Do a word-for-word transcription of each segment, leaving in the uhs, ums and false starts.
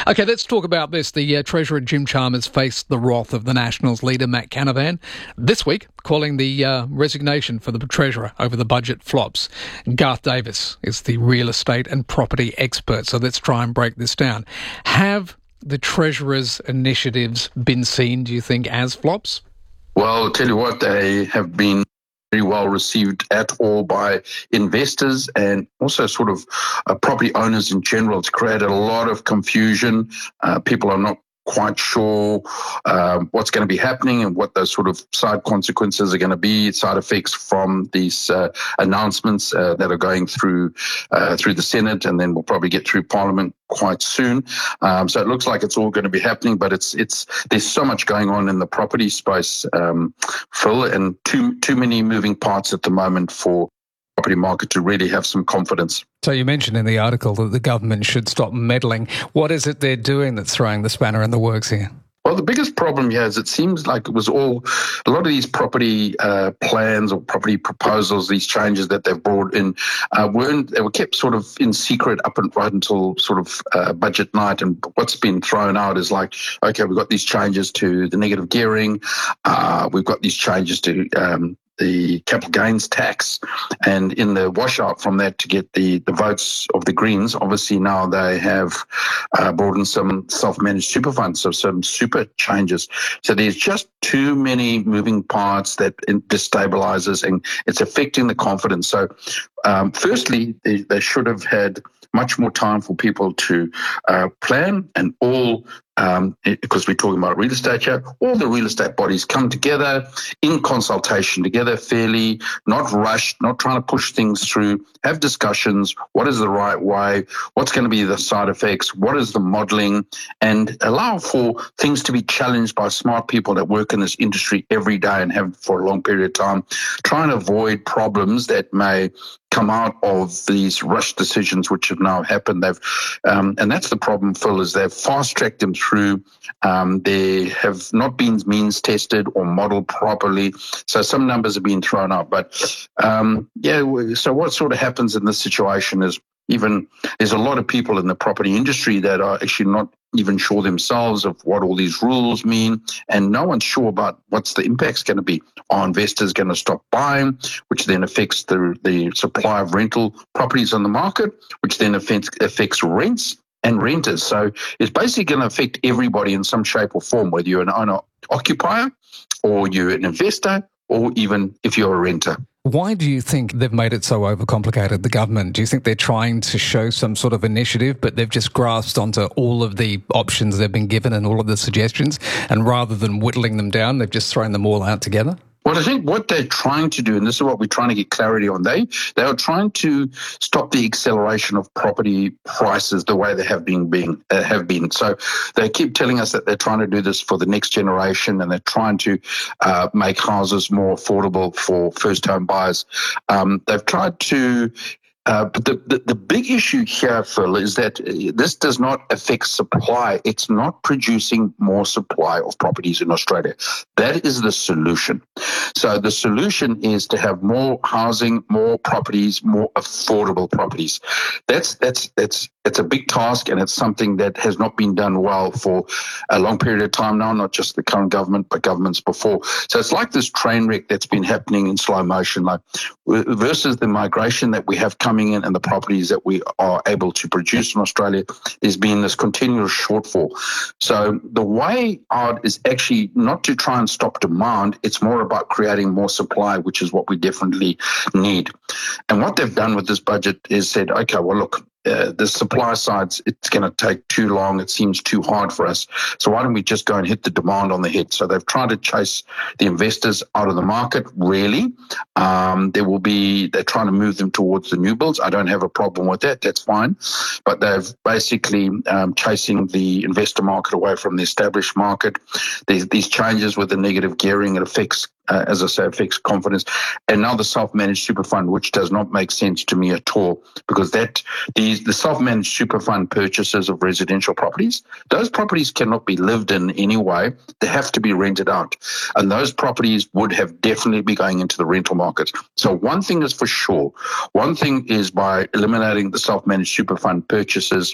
Okay, let's talk about this. The uh, Treasurer Jim Chalmers faced the wrath of the Nationals leader Matt Canavan this week, calling the uh, resignation for the Treasurer over the budget flops. Garth Davis is the real estate and property expert, so let's try and break this down. Have the Treasurer's initiatives been seen, do you think, as flops? Well, I'll tell you what, they have been very well received at all by investors and also sort of uh, property owners in general. It's created a lot of confusion. Uh, people are not quite sure um, what's going to be happening and what those sort of side consequences are going to be, side effects from these uh, announcements uh, that are going through uh, through the Senate, and then we'll probably get through Parliament quite soon. Um, so it looks like it's all going to be happening, but it's it's there's so much going on in the property space, um, Phil, and too too many moving parts at the moment for property market to really have some confidence. So you mentioned in the article that the government should stop meddling. What is it they're doing that's throwing the spanner in the works here? Well, the biggest problem here is it seems like it was all, a lot of these property uh, plans or property proposals, these changes that they've brought in, uh, weren't, they were kept sort of in secret up and right until sort of uh, budget night. And what's been thrown out is like, okay, we've got these changes to the negative gearing, uh, we've got these changes to um, the capital gains tax, and in the washout from that to get the, the votes of the Greens, obviously now they have uh, brought in some self-managed super funds, so some super changes. So there's just too many moving parts that destabilizes, and it's affecting the confidence. So um, firstly, they, they should have had much more time for people to uh, plan, and all, um, because we're talking about real estate here, all the real estate bodies come together in consultation together fairly, not rushed, not trying to push things through, have discussions, what is the right way, what's going to be the side effects, what is the modelling, and allow for things to be challenged by smart people that work in this industry every day and have for a long period of time, try and avoid problems that may come out of these rush decisions which have now happened. They've, um, and that's the problem, Phil, is they've fast-tracked them through. Um, they have not been means tested or modelled properly. So some numbers have been thrown out. But um, yeah, so what sort of happens in this situation is even there's a lot of people in the property industry that are actually not even sure themselves of what all these rules mean, and no one's sure about what's the impact's going to be. Are investors going to stop buying, which then affects the the supply of rental properties on the market, which then affects, affects rents and renters. So it's basically going to affect everybody in some shape or form, whether you're an owner-occupier or you're an investor or even if you're a renter. Why do you think they've made it so overcomplicated, the government? Do you think they're trying to show some sort of initiative, but they've just grasped onto all of the options they've been given and all of the suggestions, and rather than whittling them down, they've just thrown them all out together? Well, I think what they're trying to do, and this is what we're trying to get clarity on, they they are trying to stop the acceleration of property prices the way they have been being uh, have been. So they keep telling us that they're trying to do this for the next generation, and they're trying to uh, make houses more affordable for first home buyers. Um, they've tried to. Uh, but the, the, the big issue here, Phil, is that this does not affect supply. It's not producing more supply of properties in Australia. That is the solution. So the solution is to have more housing, more properties, more affordable properties. That's that's that's it's a big task, and it's something that has not been done well for a long period of time now, not just the current government, but governments before. So it's like this train wreck that's been happening in slow motion, like versus the migration that we have coming in and the properties that we are able to produce in Australia. There's been this continuous shortfall. So the way out is actually not to try and stop demand. It's more about creating more supply, which is what we definitely need. And what they've done with this budget is said, okay, well, look, Uh, the supply side, it's going to take too long. It seems too hard for us. So why don't we just go and hit the demand on the head? So they've tried to chase the investors out of the market, really. Um, there will be, they're trying to move them towards the new builds. I don't have a problem with that. That's fine. But they've basically um, chasing the investor market away from the established market. There's these changes with the negative gearing, it affects Uh, as I say, affects confidence. And now the self-managed super fund, which does not make sense to me at all, because that these the self-managed super fund purchases of residential properties, those properties cannot be lived in anyway. They have to be rented out. And those properties would have definitely be going into the rental market. So one thing is for sure. One thing is by eliminating the self-managed super fund purchases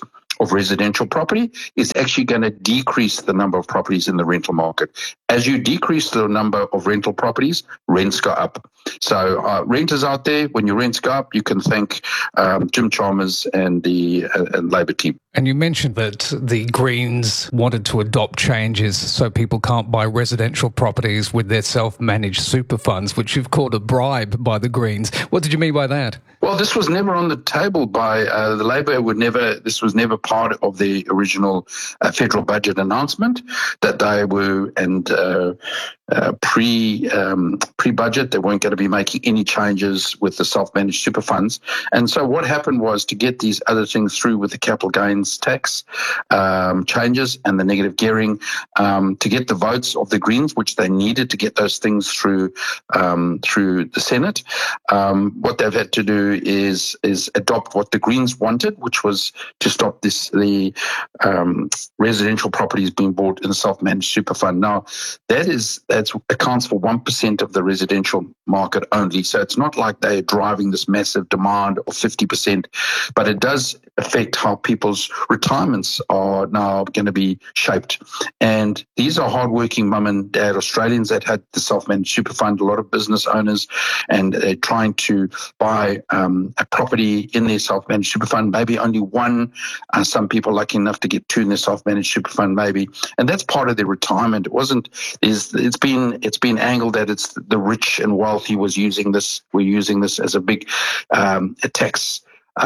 of residential property is actually going to decrease the number of properties in the rental market. As you decrease the number of rental properties, rents go up. So uh, renters out there, when your rents go up, you can thank um, Jim Chalmers and the uh, and Labor team. And you mentioned that the Greens wanted to adopt changes so people can't buy residential properties with their self-managed super funds, which you've called a bribe by the Greens. What did you mean by that? Well, this was never on the table by uh, the Labor. Would never. This was never part of the original uh, federal budget announcement that they were and uh, uh, pre um, pre budget they weren't going to be making any changes with the self-managed super funds. And so what happened was to get these other things through with the capital gains tax um, changes and the negative gearing um, to get the votes of the Greens, which they needed to get those things through um, through the Senate. Um, what they've had to do is is adopt what the Greens wanted, which was to stop this the um, residential properties being bought in a self-managed super fund. Now, that is that accounts for one percent of the residential market only. So it's not like they're driving this massive demand of fifty percent, but it does affect how people's retirements are now going to be shaped. And these are hardworking mum and dad Australians that had the self-managed super fund, a lot of business owners, and they're trying to buy um, a property in their self-managed super fund, maybe only one. Uh, some people lucky enough to get two in their self-managed super fund, maybe. And that's part of their retirement. It wasn't, is it's been it's been angled that it's the rich and wealthy was using this, we're using this as a big um, a tax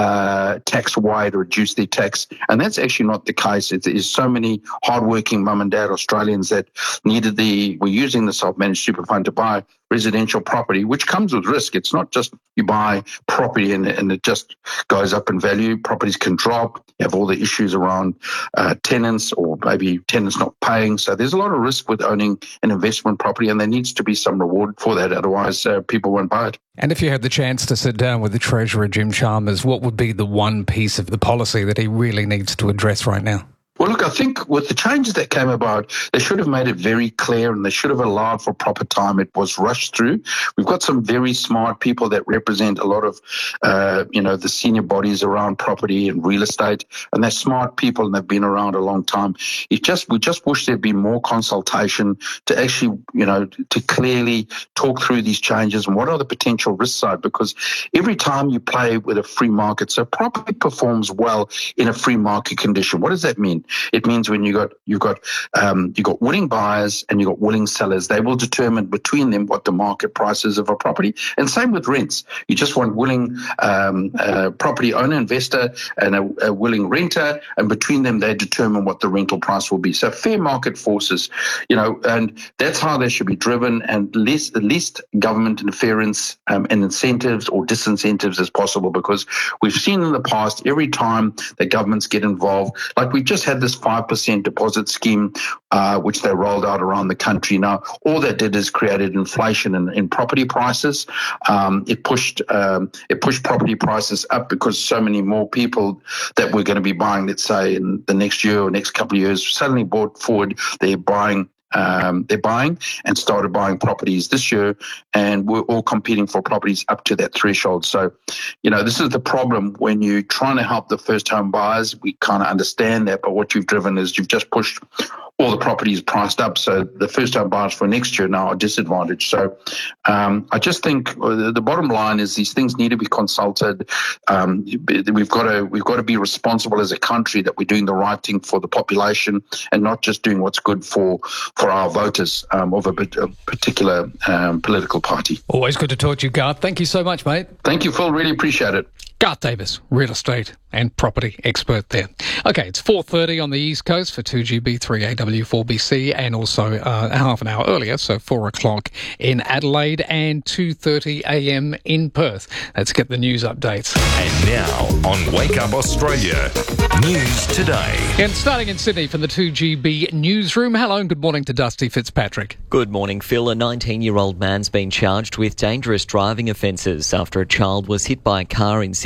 uh, tax wide or reduce their tax. And that's actually not the case. It is so many hardworking mum and dad Australians that needed the, were using the self-managed super fund to buy residential property, which comes with risk. It's not just you buy property and, and it just goes up in value. Properties can drop. You have all the issues around uh, tenants or maybe tenants not paying. So there's a lot of risk with owning an investment property, and there needs to be some reward for that. Otherwise, uh, people won't buy it. And if you had the chance to sit down with the Treasurer, Jim Chalmers, what would be the one piece of the policy that he really needs to address right now? Well, look, I think with the changes that came about, they should have made it very clear and they should have allowed for proper time. It was rushed through. We've got some very smart people that represent a lot of, uh, you know, the senior bodies around property and real estate, and they're smart people and they've been around a long time. It just, we just wish there'd be more consultation to actually, you know, to clearly talk through these changes and what are the potential risks side, because every time you play with a free market, so property performs well in a free market condition. What does that mean? It means when you got you got um, you got willing buyers and you got willing sellers, they will determine between them what the market price is of a property. And same with rents. You just want willing um, uh, property owner, investor, and a, a willing renter, and between them they determine what the rental price will be. So fair market forces, you know, and that's how they should be driven, and less the least government interference um, and incentives or disincentives as possible. Because we've seen in the past every time that governments get involved, like we just had this five percent deposit scheme, uh, which they rolled out around the country. Now, all that did is created inflation in, in property prices. Um, it pushed um, it pushed property prices up because so many more people that were going to be buying, let's say, in the next year or next couple of years, suddenly brought forward they're buying Um, they're buying and started buying properties this year, and we're all competing for properties up to that threshold. So, you know, this is the problem when you're trying to help the first home buyers. We kind of understand that, but what you've driven is you've just pushed all the properties priced up. So the first home buyers for next year now are disadvantaged. So um, I just think the bottom line is these things need to be consulted. Um, we've got to we've got to be responsible as a country that we're doing the right thing for the population and not just doing what's good for for our voters um, of a, a particular um, political party. Always good to talk to you, Garth. Thank you so much, mate. Thank you, Phil. Really appreciate it. Garth Davis, real estate and property expert there. Okay, it's four thirty on the East Coast for two G B, three A W, four B C, and also uh, half an hour earlier, so four o'clock in Adelaide and two thirty a m in Perth. Let's get the news updates. And now on Wake Up Australia, News Today. And starting in Sydney from the two G B newsroom, hello and good morning to Dusty Fitzpatrick. Good morning, Phil. A nineteen-year-old man's been charged with dangerous driving offences after a child was hit by a car in Sydney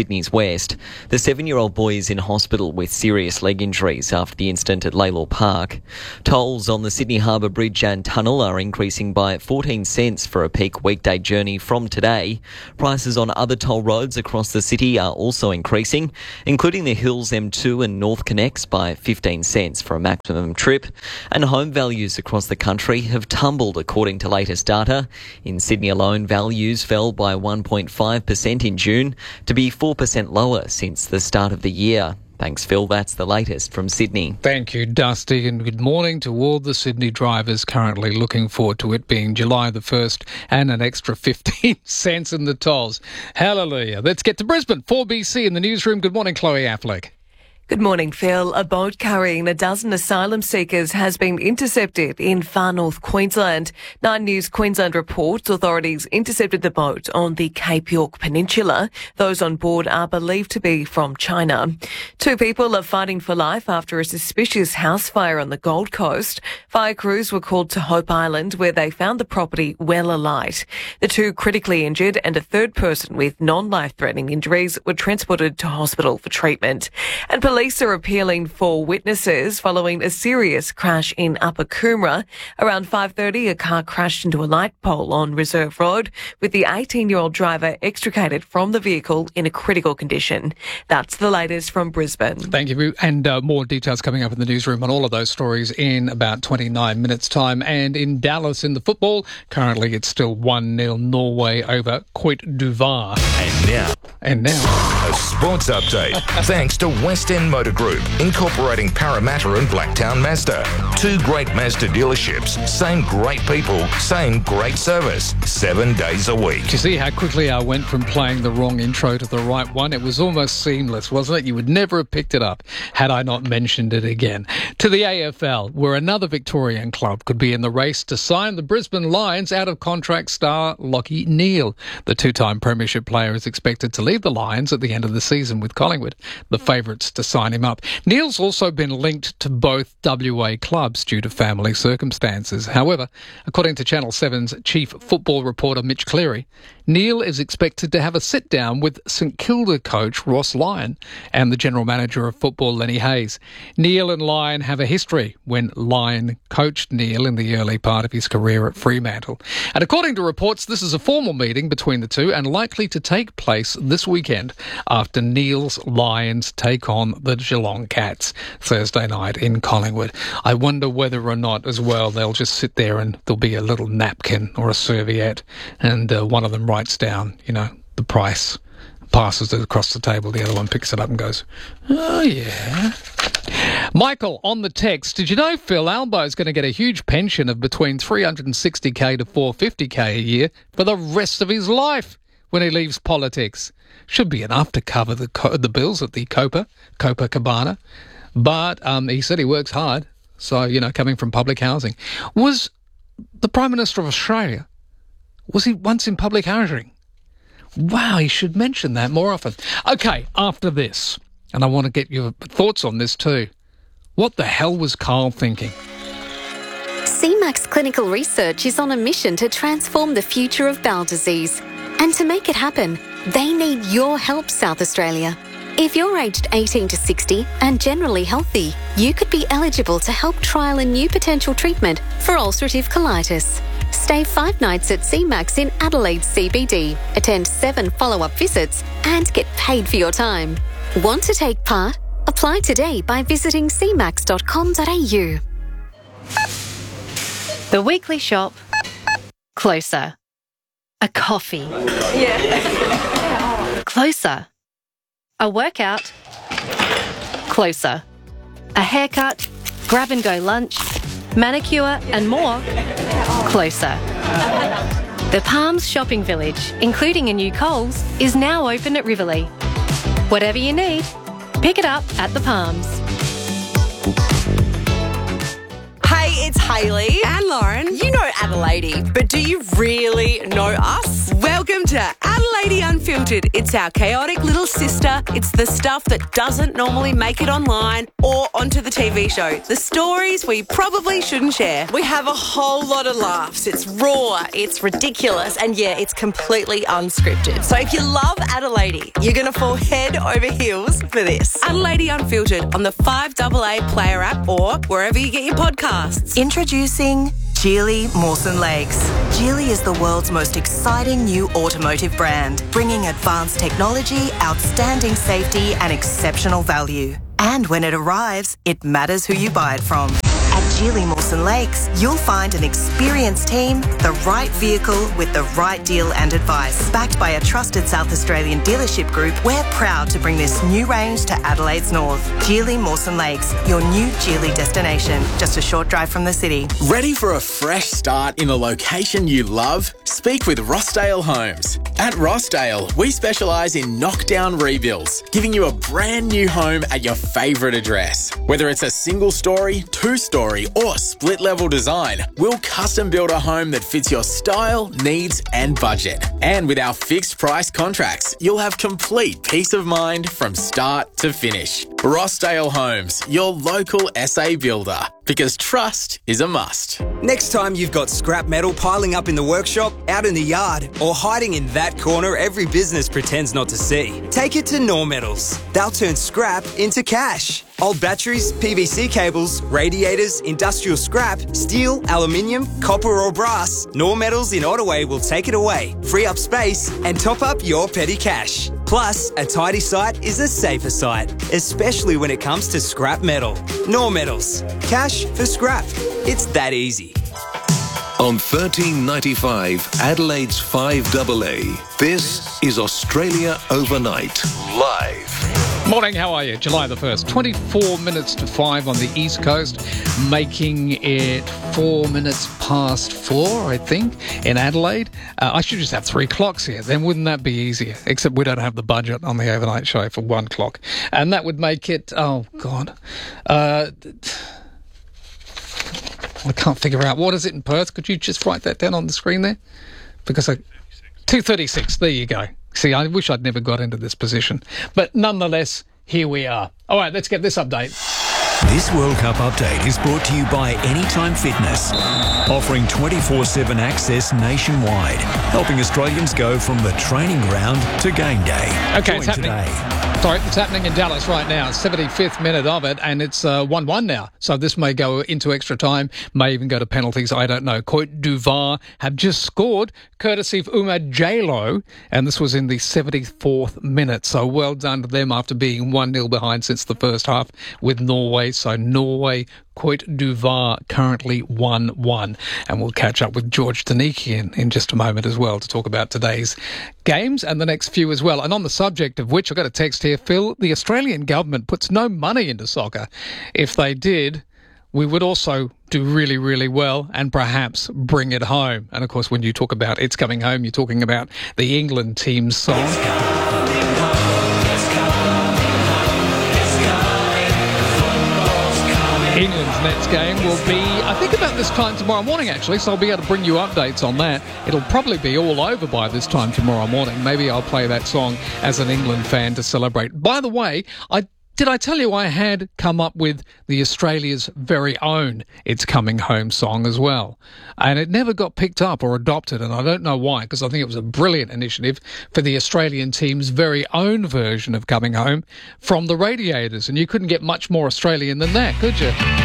Sydney's west. The seven-year-old boy is in hospital with serious leg injuries after the incident at Lalor Park. Tolls on the Sydney Harbour Bridge and Tunnel are increasing by fourteen cents for a peak weekday journey from today. Prices on other toll roads across the city are also increasing, including the Hills M two and North Connects by fifteen cents for a maximum trip. And home values across the country have tumbled according to latest data. In Sydney alone, values fell by one point five percent in June to be four percent lower since the start of the year. Thanks, Phil. That's the latest from Sydney. Thank you, Dusty, and good morning to all the Sydney drivers currently looking forward to it being July the first and an extra fifteen cents in the tolls. Hallelujah. Let's get to Brisbane. four B C in the newsroom. Good morning, Chloe Affleck. Good morning, Phil. A boat carrying a dozen asylum seekers has been intercepted in far north Queensland. Nine News Queensland reports authorities intercepted the boat on the Cape York Peninsula. Those on board are believed to be from China. Two people are fighting for life after a suspicious house fire on the Gold Coast. Fire crews were called to Hope Island, where they found the property well alight. The two critically injured and a third person with non-life-threatening injuries were transported to hospital for treatment. And police Police are appealing for witnesses following a serious crash in Upper Coomera. Around five thirty, a car crashed into a light pole on Reserve Road, with the eighteen-year-old driver extricated from the vehicle in a critical condition. That's the latest from Brisbane. Thank you. And uh, more details coming up in the newsroom on all of those stories in about twenty-nine minutes' time. And in Dallas in the football, currently it's still one nil Norway over Cote d'Ivoire. And now, And now, a sports update. Thanks to West End Motor Group, incorporating Parramatta and Blacktown Mazda. Two great Mazda dealerships, same great people, same great service, seven days a week. do you see how quickly I went from playing the wrong intro to the right one? It was almost seamless, wasn't it? You would never have picked it up had I not mentioned it again. To the A F L, where another Victorian club could be in the race to sign the Brisbane Lions out-of-contract star Lachie Neale. The two-time premiership player is expected to leave the Lions at the end of the season, with Collingwood the favourites to sign him up. Neale's also been linked to both W A clubs due to family circumstances. However, according to Channel seven's chief football reporter Mitch Cleary, Neale is expected to have a sit-down with St Kilda coach Ross Lyon and the general manager of football Lenny Hayes. Neale and Lyon have a history when Lyon coached Neale in the early part of his career at Fremantle. And according to reports, this is a formal meeting between the two and likely to take place this weekend after Neale's Lions take on the Geelong Cats Thursday night in Collingwood. I wonder whether or not as well they'll just sit there and there'll be a little napkin or a serviette and uh, one of them writes down, you know, the price, passes it across the table, the other one picks it up and goes, oh yeah. Michael, on the text, did you know Phil Albo's going to get a huge pension of between three hundred sixty thousand to four hundred fifty thousand a year for the rest of his life when he leaves politics? Should be enough to cover the co- the bills at the Copa, Copa Cabana. But um, he said he works hard, so, you know, coming from public housing. Was the Prime Minister of Australia, was he once in public housing? Wow, he should mention that more often. Okay, after this, and I want to get your thoughts on this too. What the hell was Carl thinking? C MAX Clinical Research is on a mission to transform the future of bowel disease. And to make it happen, they need your help, South Australia. If you're aged eighteen to sixty and generally healthy, you could be eligible to help trial a new potential treatment for ulcerative colitis. Stay five nights at C MAX in Adelaide C B D, attend seven follow-up visits and get paid for your time. Want to take part? Apply today by visiting c max dot com dot a u. The Weekly Shop. Closer. A coffee. Yeah. Closer. A workout. Closer. A haircut. Grab and go lunch. Manicure and more. Closer. The Palms Shopping Village, including a new Coles, is now open at Riverlea. Whatever you need, pick it up at the Palms. Hey, it's Hayley and Lauren. You know Adelaide, but do you really know us? Welcome to Adelaide Adelaide Unfiltered. It's our chaotic little sister. It's the stuff that doesn't normally make it online or onto the T V show. The stories we probably shouldn't share. We have a whole lot of laughs. It's raw, it's ridiculous, and yeah, it's completely unscripted. So if you love Adelaide, you're going to fall head over heels for this. Adelaide Unfiltered on the five A A Player app or wherever you get your podcasts. Introducing Geely Mawson Lakes. Geely is the world's most exciting new automotive brand, bringing advanced technology, outstanding safety and exceptional value. And when it arrives, it matters who you buy it from. At Geely Mawson Lakes, you'll find an experienced team, the right vehicle with the right deal and advice. Backed by a trusted South Australian dealership group, we're proud to bring this new range to Adelaide's north. Geely Mawson Lakes, your new Geely destination, just a short drive from the city. Ready for a fresh start in the location you love? Speak with Rossdale Homes. At Rossdale, we specialise in knockdown rebuilds, giving you a brand new home at your favourite address. Whether it's a single story, two story, or split level design, we'll custom build a home that fits your style, needs and budget. And with our fixed price contracts, you'll have complete peace of mind from start to finish. Rossdale Homes, your local S A builder, because trust is a must. Next time you've got scrap metal piling up in the workshop, out in the yard, or hiding in that corner every business pretends not to see, take it to Nor Metals. They'll turn scrap into cash. Old batteries, P V C cables, radiators, industrial scrap, steel, aluminium, copper or brass, Nor Metals in Ottaway will take it away, free up space and top up your petty cash. Plus, a tidy site is a safer site, especially when it comes to scrap metal. Nor Metals. Cash for scrap. It's that easy. On thirteen ninety-five, Adelaide's five A A, this is Australia Overnight, live. Morning, how are you? July the first, twenty-four minutes to five on the East Coast, making it four minutes past four, I think, in Adelaide. Uh, I should just have three clocks here, then wouldn't that be easier? Except we don't have the budget on the overnight show for one clock. And that would make it, oh, God. Uh... I can't figure out, what is it in Perth? Could you just write that down on the screen there? Because I... two thirty-six, there you go. See, I wish I'd never got into this position. But nonetheless, here we are. All right, let's get this update. This World Cup update is brought to you by Anytime Fitness, offering twenty-four seven access nationwide, helping Australians go from the training ground to game day. Okay, Join it's happening. Today. Sorry, it's happening in Dallas right now. seventy-fifth minute of it, and it's uh, one one now. So this may go into extra time, may even go to penalties. I don't know. Cote d'Ivoire have just scored, courtesy of Oumar Jallow, and this was in the seventy-fourth minute. So well done to them after being one nil behind since the first half with Norway. So Norway, Cote d'Ivoire currently one one. And we'll catch up with George Danikian in just a moment as well to talk about today's games and the next few as well. And on the subject of which, I got a text here, Phil, the Australian government puts no money into soccer. If they did, we would also do really, really well and perhaps bring it home. And of course, when you talk about It's Coming Home, you're talking about the England team's song. England's next game will be, I think, about this time tomorrow morning, actually, so I'll be able to bring you updates on that. It'll probably be all over by this time tomorrow morning. Maybe I'll play that song as an England fan to celebrate. By the way, I did I tell you I had come up with the Australia's very own It's Coming Home song as well? And it never got picked up or adopted, and I don't know why, because I think it was a brilliant initiative for the Australian team's very own version of Coming Home from the Radiators. And you couldn't get much more Australian than that, could you?